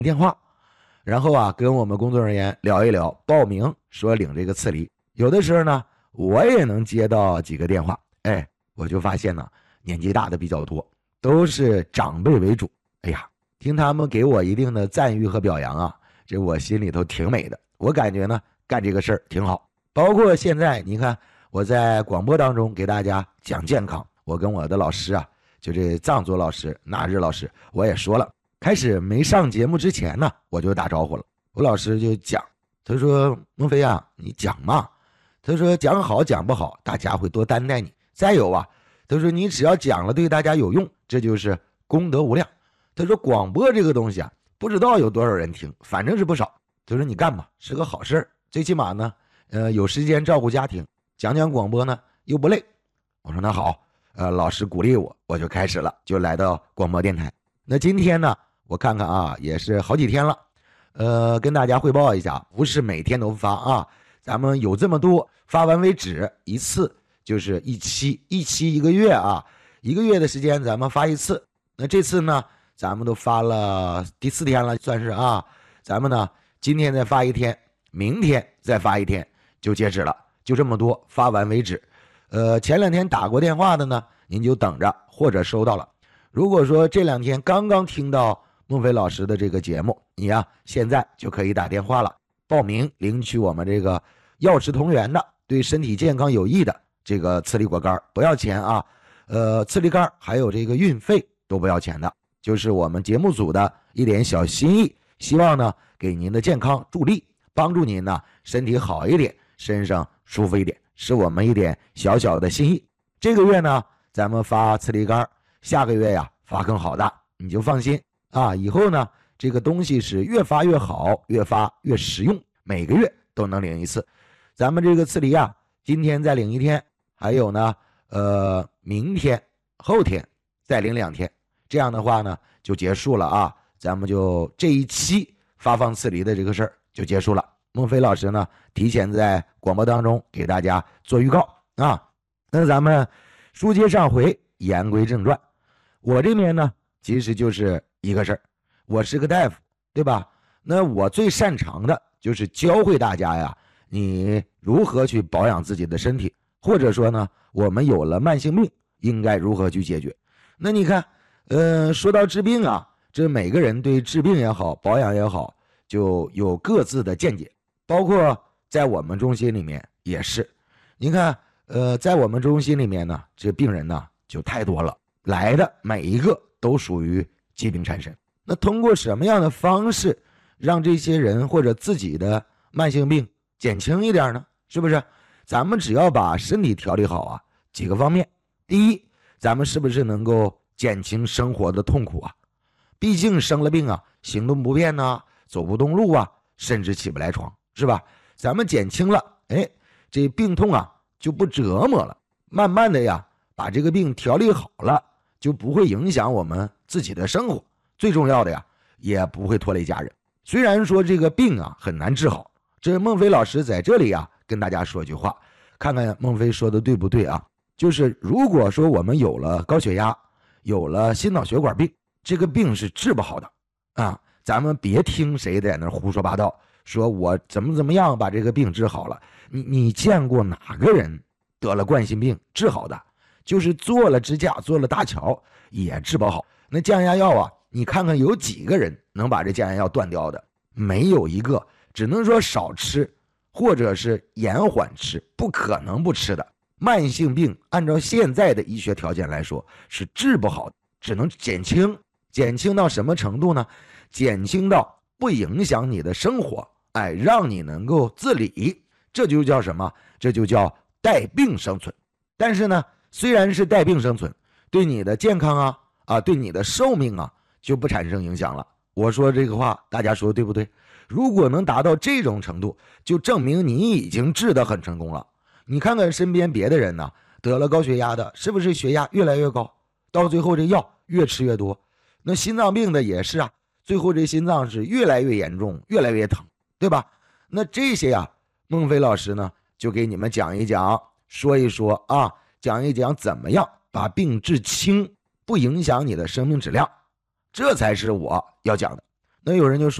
电话，然后啊跟我们工作人员聊一聊，报名说领这个次离。有的时候呢，我也能接到几个电话，哎，我就发现呢，年纪大的比较多，都是长辈为主。哎呀，听他们给我一定的赞誉和表扬啊，这我心里头挺美的。我感觉呢，干这个事儿挺好。包括现在你看，我在广播当中给大家讲健康，我跟我的老师啊，就这藏族老师纳日老师，我也说了，开始没上节目之前呢，我就打招呼了。我老师就讲，他说孟非啊，你讲嘛，他说讲好讲不好，大家会多担待你。再有啊，他说你只要讲了对大家有用，这就是功德无量。他说广播这个东西啊，不知道有多少人听，反正是不少。他说你干吧，是个好事儿，最起码呢，有时间照顾家庭，讲讲广播呢又不累。我说那好，老师鼓励我，我就开始了，就来到广播电台。那今天呢，我看看啊，也是好几天了，跟大家汇报一下，不是每天都发啊，咱们有这么多，发完为止，一次就是一期，一期一个月啊，一个月的时间咱们发一次。那这次呢，咱们都发了第4天了，算是啊，咱们呢今天再发一天，明天再发一天就截止了，就这么多，发完为止。前2天打过电话的呢，您就等着或者收到了。如果说这2天刚刚听到孟非老师的这个节目，你呀现在就可以打电话了，报名领取我们这个药食同源的对身体健康有益的这个次力果干，不要钱啊。次力干还有这个运费都不要钱的，就是我们节目组的一点小心意，希望呢给您的健康助力，帮助您呢身体好一点，身上舒服一点，是我们一点小小的心意。这个月呢咱们发次力干，下个月呀发更好的，你就放心啊。以后呢这个东西是越发越好，越发越实用，每个月都能领一次。咱们这个次力啊，今天再领1天，还有呢明天后天再领2天，这样的话呢就结束了啊。咱们就这一期发放次离的这个事儿就结束了。孟非老师呢提前在广播当中给大家做预告啊。那咱们书接上回，言归正传，我这边呢其实就是一个事儿，我是个大夫，对吧？那我最擅长的就是教会大家呀，你如何去保养自己的身体，或者说呢，我们有了慢性病应该如何去解决。那你看说到治病啊，这每个人对治病也好，保养也好，就有各自的见解，包括在我们中心里面也是。你看在我们中心里面呢，这病人呢就太多了，来的每一个都属于疾病缠身。那通过什么样的方式让这些人或者自己的慢性病减轻一点呢？是不是？咱们只要把身体调理好啊，几个方面。第一，咱们是不是能够减轻生活的痛苦啊？毕竟生了病啊，行动不便啊，走不动路啊，甚至起不来床，是吧？咱们减轻了，哎，这病痛啊就不折磨了，慢慢的呀，把这个病调理好了，就不会影响我们自己的生活。最重要的呀，也不会拖累家人。虽然说这个病啊很难治好，这孟非老师在这里啊跟大家说句话，看看孟非说的对不对啊？就是如果说我们有了高血压，有了心脑血管病，这个病是治不好的啊！咱们别听谁在那胡说八道，说我怎么样把这个病治好了。你见过哪个人得了冠心病治好的？就是做了支架，做了搭桥也治不好。那降压药啊，你看看有几个人能把这降压药断掉的？没有一个，只能说少吃，或者是延缓吃，不可能不吃的。慢性病按照现在的医学条件来说是治不好的，只能减轻。减轻到什么程度呢？减轻到不影响你的生活，哎，让你能够自理，这就叫什么？这就叫带病生存。但是呢，虽然是带病生存，对你的健康对你的寿命啊就不产生影响了。我说这个话大家说对不对？如果能达到这种程度，就证明你已经治得很成功了。你看看身边别的人呢，得了高血压的，是不是血压越来越高，到最后这药越吃越多？那心脏病的也是啊，最后这心脏是越来越严重，越来越疼，对吧？那这些啊，孟非老师呢就给你们讲一讲，说一说啊，讲一讲怎么样把病治轻，不影响你的生命质量，这才是我要讲的。 那有人就说